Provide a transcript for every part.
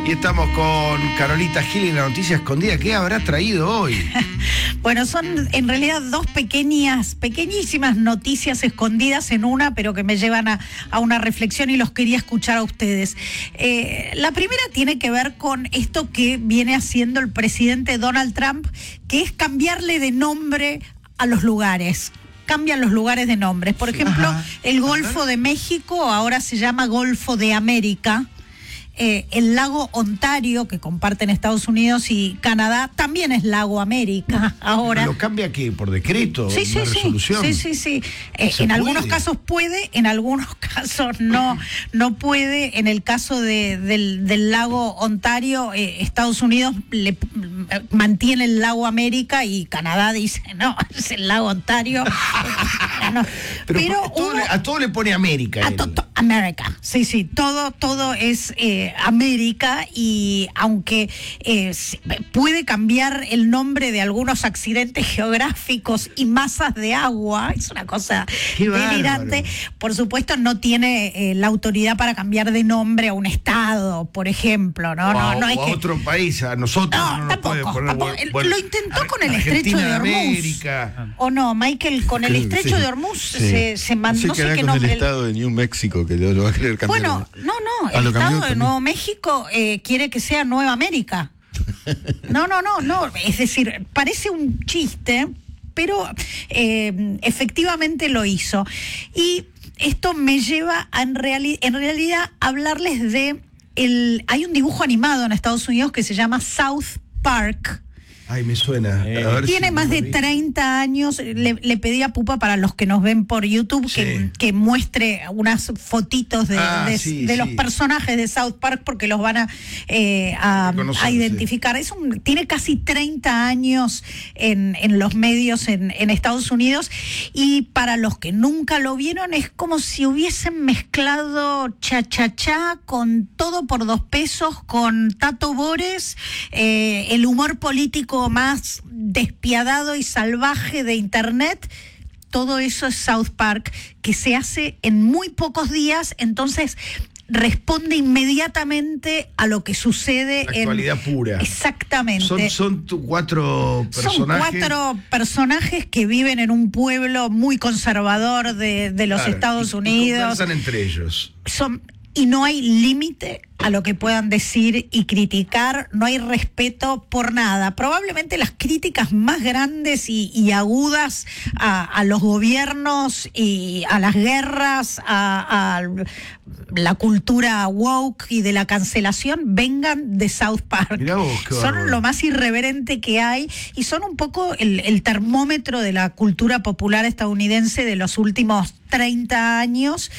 Y estamos con Carolita Gil y la noticia escondida. ¿Qué habrá traído hoy? Bueno, son en realidad dos pequeñísimas noticias escondidas en una, pero que me llevan a una reflexión y los quería escuchar a ustedes. La primera tiene que ver con esto que viene haciendo el presidente Donald Trump, que es cambiarle de nombre a los lugares. Cambian los lugares de nombres. Por ejemplo, el Golfo de México ahora se llama Golfo de América. El lago Ontario, que comparten Estados Unidos y Canadá, también es Lago América ahora. ¿Lo cambia aquí por decreto? Sí, ¿Una resolución? Sí. En algunos casos puede, en algunos casos no puede. En el caso del lago Ontario, Estados Unidos mantiene el lago América y Canadá dice, no, es el lago Ontario. Pero a todo le pone América. América, sí, todo es América, y aunque puede cambiar el nombre de algunos accidentes geográficos y masas de agua, es una cosa delirante. Por supuesto, no tiene la autoridad para cambiar de nombre a un estado, por ejemplo, ¿no? O a otro país, a nosotros. No, tampoco. Lo intentó con el estrecho de Hormuz. ¿O no, Michael? Con el estrecho de Hormuz se mandó, no sé qué nombre. El estado de New Mexico, que lo va a querer cambiar. Bueno, no, el estado de Nuevo México quiere que sea Nueva América. No, es decir, parece un chiste, pero efectivamente lo hizo. Y esto me lleva en realidad a hablarles de hay un dibujo animado en Estados Unidos que se llama South Park. Ay, me suena. Tiene más de 30 años. Le pedí a Pupa, para los que nos ven por YouTube, que muestre unas fotitos de los personajes de South Park, porque los van a identificar. Tiene casi 30 años en los medios en Estados Unidos, y para los que nunca lo vieron, es como si hubiesen mezclado cha-cha-cha con Todo por 2 pesos, con Tato Bores, el humor político más despiadado y salvaje de internet. Todo eso es South Park, que se hace en muy pocos días, entonces responde inmediatamente a lo que sucede la actualidad pura. Exactamente. Son 4 personajes. Son 4 personajes que viven en un pueblo muy conservador de los Estados Unidos. Conversan entre ellos. Y no hay límite a lo que puedan decir y criticar, no hay respeto por nada. Probablemente las críticas más grandes y agudas a los gobiernos y a las guerras, a la cultura woke y de la cancelación, vengan de South Park. Mirá vos, son lo más irreverente que hay, y son un poco el termómetro de la cultura popular estadounidense de los últimos 30 años,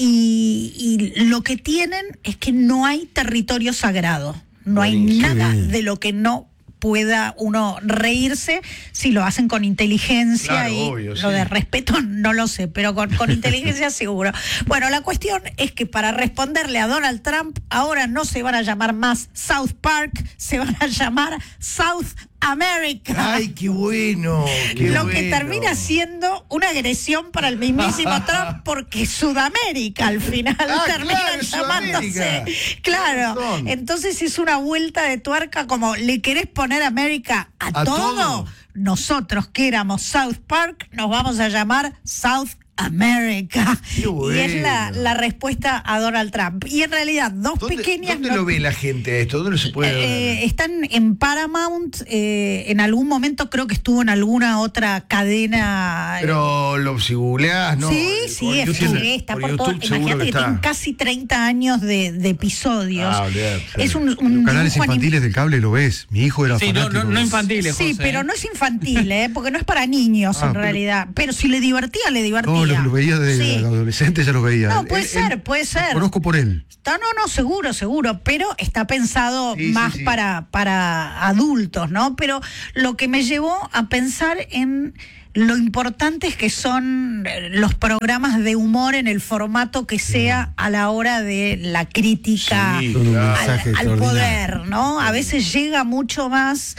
y lo que tienen es que no hay territorio sagrado, no hay nada de lo que no pueda uno reírse, si lo hacen con inteligencia. Claro, y obvio, lo de respeto no lo sé, pero con inteligencia seguro. Bueno, la cuestión es que para responderle a Donald Trump, ahora no se van a llamar más South Park, se van a llamar South America. ¡Ay, qué bueno! Que termina siendo una agresión para el mismísimo Trump, porque Sudamérica al final termina llamándose. Claro, entonces es una vuelta de tuerca, como le querés poner América a todo. Nosotros, que éramos South Park, nos vamos a llamar South America. Bueno. Y es la respuesta a Donald Trump. Y en realidad, ¿Dónde lo ve la gente esto? ¿Dónde se puede ver? Están en Paramount, en algún momento creo que estuvo en alguna otra cadena. Pero si googleás, ¿no? Sí, está por todo. Imagínate que tienen casi 30 años de episodios. Es un los canales infantiles del cable lo ves. Mi hijo era fanático. No infantiles, José. Sí, pero no es infantil, porque no es para niños en realidad. Pero si le divertía, le divertía. Lo veía de adolescente, ya lo veía. No, puede ser. Lo conozco por él. No, seguro, pero está pensado más para adultos, ¿no? Pero lo que me llevó a pensar en lo importantes que son los programas de humor en el formato que sea, a la hora de la crítica al poder, ¿no? A veces llega mucho más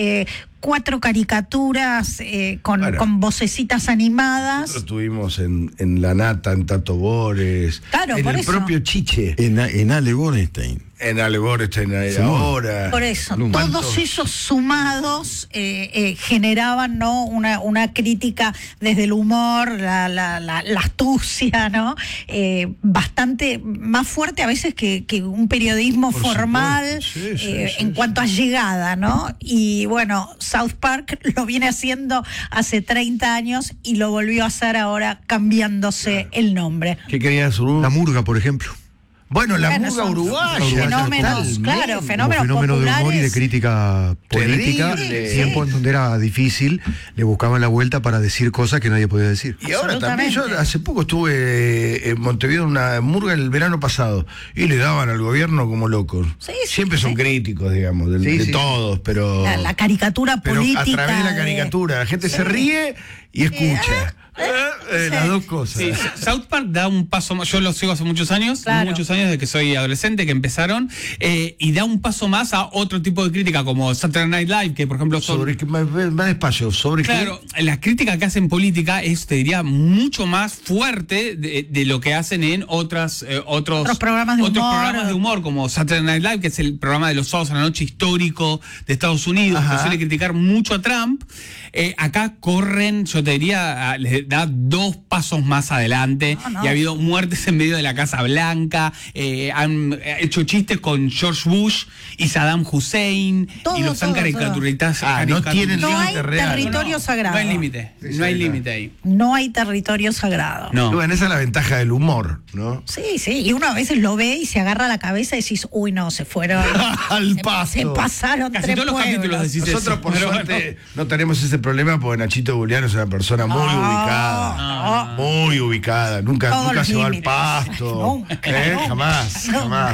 4 caricaturas con vocecitas animadas. Nosotros tuvimos en La Nata, en Tato Bores, claro, en por el eso. propio Chiche. En Ale Bornstein. En Al Gore está ahora. Por eso, todos esos sumados generaban, ¿no?, una crítica desde el humor, la astucia, ¿no? Bastante más fuerte a veces que un periodismo formal, en cuanto a llegada, ¿no? Y bueno, South Park lo viene haciendo hace 30 años y lo volvió a hacer ahora cambiándose el nombre. ¿Qué quería hacer? La murga, por ejemplo. Bueno, la murga uruguaya. Fenómenos fenómeno de humor y de populares. crítica política. Tiempo en donde era difícil, le buscaban la vuelta para decir cosas que nadie podía decir. Y ahora también, yo hace poco estuve en Montevideo en una murga el verano pasado y le daban al gobierno como locos. Siempre son críticos, digamos, de todos, pero... La caricatura política. Pero a través de la caricatura, la gente se ríe y escucha. Las dos cosas. Sí, South Park da un paso más. Yo lo sigo hace muchos años desde que soy adolescente, que empezaron, y da un paso más a otro tipo de crítica, como Saturday Night Live, que por ejemplo más despacio, sobre claro, la crítica que hacen política es, te diría, mucho más fuerte de lo que hacen en otros programas de humor, como Saturday Night Live, que es el programa de los sábados a la noche histórico de Estados Unidos, que suele criticar mucho a Trump. Acá corren, yo te diría, les da 2 pasos más adelante. Y ha habido muertes en medio de la Casa Blanca, han hecho chistes con George Bush y Saddam Hussein, y los han caricaturizado. No tienen límite real. Territorio sagrado. No hay límite, no hay límite ahí. No hay territorio sagrado. No. Bueno, esa es la ventaja del humor, ¿no? Sí, y uno a veces lo ve y se agarra la cabeza y decís, uy, no, se fueron al paso. Se pasaron casi 3 todos los capítulos decís eso. Nosotros, por suerte, no tenemos ese problema porque Nachito Buliano es una persona muy ubicada. Muy ubicada. Nunca se va al pasto. Jamás.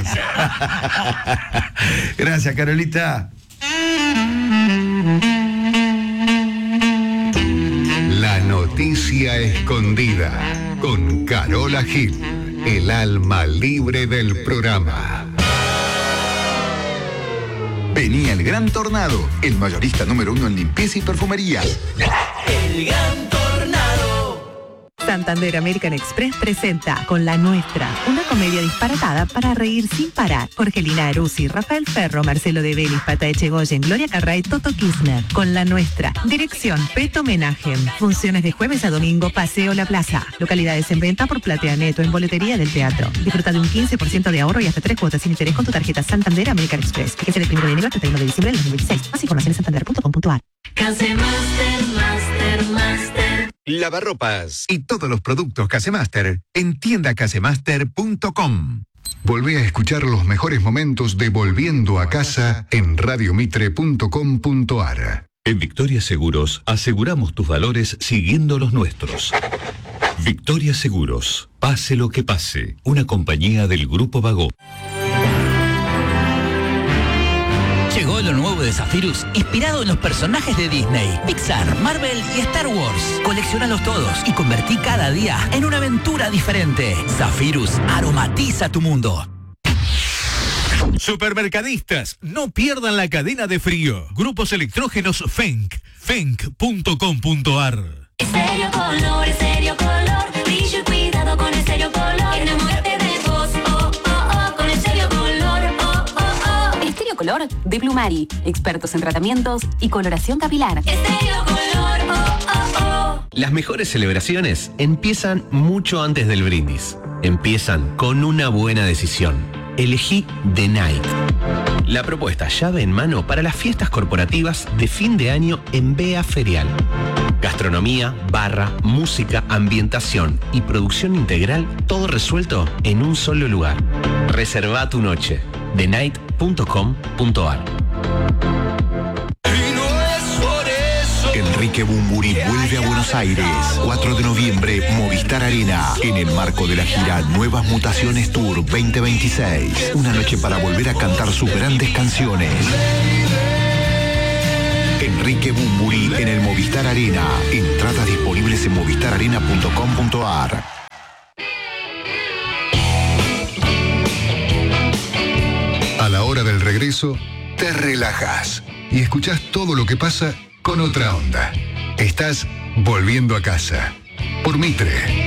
Gracias, Carolita. La noticia escondida con Carola Gil, el alma libre del programa. Venía el Gran Tornado, el mayorista número 1 en limpieza y perfumería. El Gran Tornado. Santander American Express presenta Con la Nuestra, una comedia disparatada para reír sin parar. Jorgelina Aruzzi, Rafael Ferro, Marcelo De Belis, Pata Echegoyen, Gloria Carray, Toto Kirchner. Con la Nuestra. Dirección Peto Menajem. Funciones de jueves a domingo, Paseo La Plaza. Localidades en venta por Platea Neto en boletería del teatro. Disfruta de un 15% de ahorro y hasta 3 cuotas sin interés con tu tarjeta Santander American Express. Fíjese del 1 de enero al 31 de diciembre del 2016. Más información en santander.com.ar. Casemaster. Lavarropas y todos los productos Casemaster en tiendacasemaster.com. Volvé a escuchar los mejores momentos de Volviendo a Casa en radiomitre.com.ar. En Victoria Seguros aseguramos tus valores siguiendo los nuestros. Victoria Seguros, pase lo que pase, una compañía del Grupo Vago. Llegó lo nuevo de Zephyrus, inspirado en los personajes de Disney, Pixar, Marvel y Star Wars. Colecciónalos todos y convertí cada día en una aventura diferente. Zephyrus aromatiza tu mundo. Supermercadistas, no pierdan la cadena de frío. Grupos electrógenos Fenk, fenk.com.ar. Estéreo Color, brillo y cuidado con Estéreo Color. Enamórate de vos, con Estéreo Color, Estéreo Color de Plumari, expertos en tratamientos y coloración capilar. Estéreo Color, Las mejores celebraciones empiezan mucho antes del brindis. Empiezan con una buena decisión. Elegí The Night. La propuesta llave en mano para las fiestas corporativas de fin de año en Bea Ferial. Gastronomía, barra, música, ambientación y producción integral, todo resuelto en un solo lugar. Reserva tu noche. TheNight.com.ar. Enrique Bunbury vuelve a Buenos Aires. 4 de noviembre, Movistar Arena. En el marco de la gira Nuevas Mutaciones Tour 2026. Una noche para volver a cantar sus grandes canciones. Enrique Bunbury en el Movistar Arena. Entradas disponibles en movistararena.com.ar. A la hora del regreso, te relajas y escuchás todo lo que pasa con otra onda. Estás volviendo a casa por Mitre.